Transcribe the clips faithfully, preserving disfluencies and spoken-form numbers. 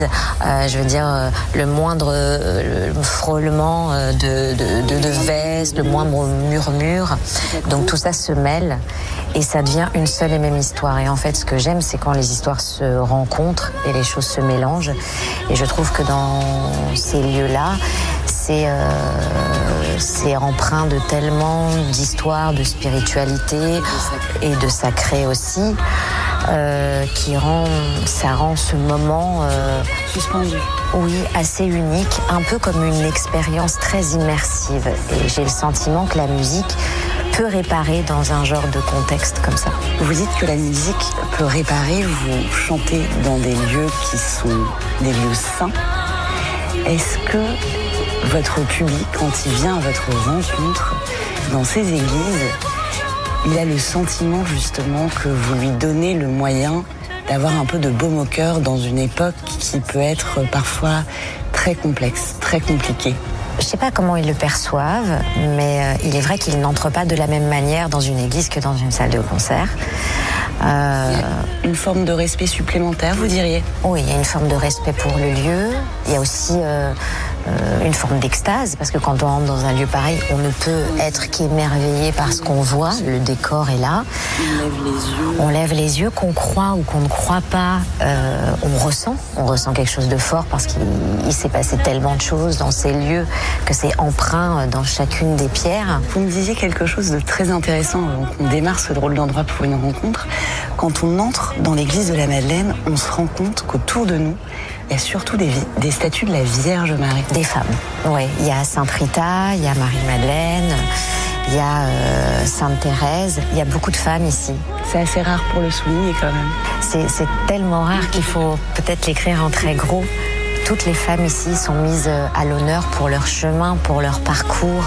Euh, je veux dire, euh, le moindre euh, frôlement euh, de, de, de, de veste, le moindre murmure. Donc tout ça se mêle et ça devient une seule et même histoire. Et en fait, ce que j'aime, c'est quand les histoires se rencontrent et les choses se mélangent. Et je trouve que dans ces lieux-là, c'est, euh, c'est empreint de tellement d'histoires, de spiritualité et de sacré aussi. Euh, qui rend, ça rend ce moment euh, suspendu. Oui, assez unique, un peu comme une expérience très immersive. Et j'ai le sentiment que la musique peut réparer dans un genre de contexte comme ça. Vous dites que la musique peut réparer, vous chantez dans des lieux qui sont des lieux saints. Est-ce que votre public, quand il vient à votre rencontre dans ces églises, il a le sentiment justement que vous lui donnez le moyen d'avoir un peu de baume au cœur dans une époque qui peut être parfois très complexe, très compliquée? Je ne sais pas comment ils le perçoivent, mais euh, il est vrai qu'ils n'entrent pas de la même manière dans une église que dans une salle de concert. Euh... Il y a une forme de respect supplémentaire, vous diriez? Oui, il y a une forme de respect pour le lieu. Il y a aussi euh, euh, une forme d'extase, parce que quand on rentre dans un lieu pareil, on ne peut être qu'émerveillé par ce qu'on voit. Le décor est là. On lève les yeux. On lève les yeux, qu'on croit ou qu'on ne croit pas. Euh, on ressent. On ressent quelque chose de fort parce qu'il il s'est passé tellement de choses dans ces lieux que c'est empreint dans chacune des pierres. Vous me disiez quelque chose de très intéressant avant qu'on démarre ce drôle d'endroit pour une rencontre. Quand on entre dans l'église de la Madeleine, on se rend compte qu'autour de nous, il y a surtout des, des statues de la Vierge Marie. Des femmes, oui. Il y a Sainte Rita, il y a Marie-Madeleine, il y a euh, Sainte Thérèse. Il y a beaucoup de femmes ici. C'est assez rare pour le souligner quand même. C'est, c'est tellement rare qu'il faut peut-être l'écrire en très gros. Toutes les femmes ici sont mises à l'honneur pour leur chemin, pour leur parcours.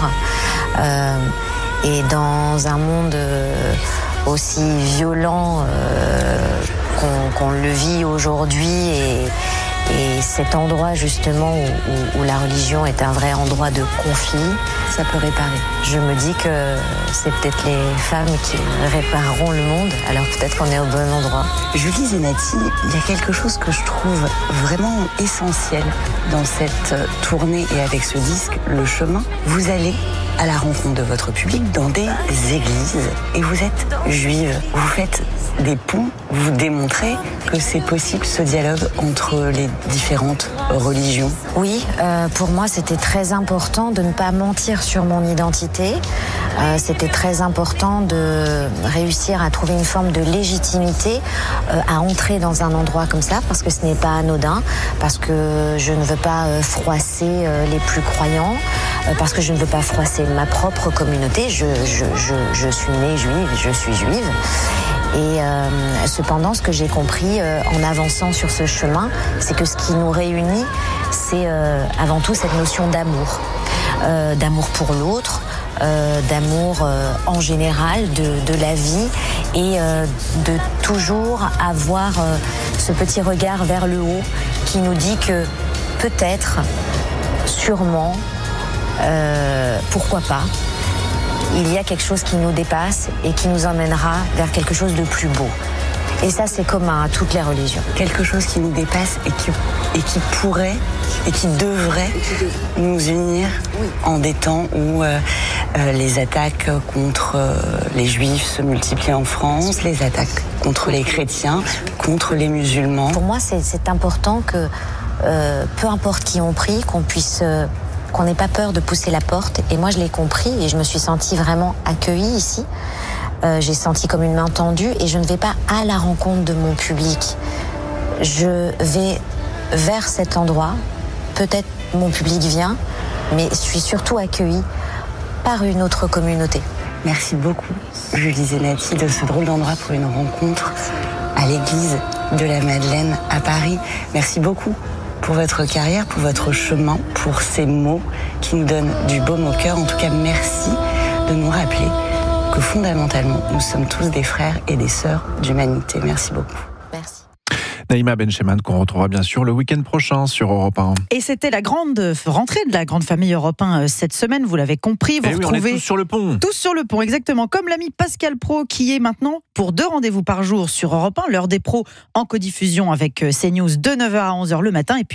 Euh, et dans un monde euh, aussi violent euh, qu'on, qu'on le vit aujourd'hui et, et cet endroit justement où, où, où la religion est un vrai endroit de conflit, ça peut réparer. Je me dis que c'est peut-être les femmes qui répareront le monde, alors peut-être qu'on est au bon endroit. Julie Zenati, il y a quelque chose que je trouve vraiment essentiel dans cette tournée et avec ce disque, Le Chemin. Vous allez à la rencontre de votre public dans des églises et vous êtes juive. Vous faites des ponts, vous démontrez que c'est possible ce dialogue entre les différentes religions. Oui, euh, pour moi c'était très important de ne pas mentir sur mon identité. Euh, c'était très important de réussir à trouver une forme de légitimité euh, à entrer dans un endroit comme ça, parce que ce n'est pas anodin, parce que je ne veux pas euh, froisser euh, les plus croyants, euh, parce que je ne veux pas froisser ma propre communauté. Je, je, je, je suis née juive, je suis juive. Et euh, cependant, ce que j'ai compris euh, en avançant sur ce chemin, c'est que ce qui nous réunit, c'est euh, avant tout cette notion d'amour, euh, d'amour pour l'autre, euh, d'amour euh, en général de, de la vie et euh, de toujours avoir euh, ce petit regard vers le haut qui nous dit que peut-être, sûrement, euh, pourquoi pas, il y a quelque chose qui nous dépasse et qui nous emmènera vers quelque chose de plus beau. Et ça, c'est commun à toutes les religions. Quelque chose qui nous dépasse et qui, et qui pourrait et qui devrait nous unir en des temps où euh, euh, les attaques contre euh, les juifs se multiplient en France, les attaques contre les chrétiens, contre les musulmans. Pour moi, c'est, c'est important que, euh, peu importe qui on prie, qu'on puisse... Euh, qu'on n'ait pas peur de pousser la porte. Et moi, je l'ai compris et je me suis sentie vraiment accueillie ici. Euh, j'ai senti comme une main tendue et je ne vais pas à la rencontre de mon public. Je vais vers cet endroit. Peut-être mon public vient, mais je suis surtout accueillie par une autre communauté. Merci beaucoup, Julie Zenati, de ce drôle d'endroit pour une rencontre à l'église de la Madeleine à Paris. Merci beaucoup pour votre carrière, pour votre chemin, pour ces mots qui nous donnent du baume au cœur. En tout cas, merci de nous rappeler que fondamentalement, nous sommes tous des frères et des sœurs d'humanité. Merci beaucoup. Merci. Naïma Bencheman, qu'on retrouvera bien sûr le week-end prochain sur Europe un. Et c'était la grande rentrée de la grande famille Europe un cette semaine, vous l'avez compris. Vous Et retrouvez oui, on est tous sur le pont. Tous sur le pont, exactement. Comme l'ami Pascal Praud, qui est maintenant pour deux rendez-vous par jour sur Europe un, l'heure des pros en codiffusion avec CNews de neuf heures à onze heures le matin. Et puis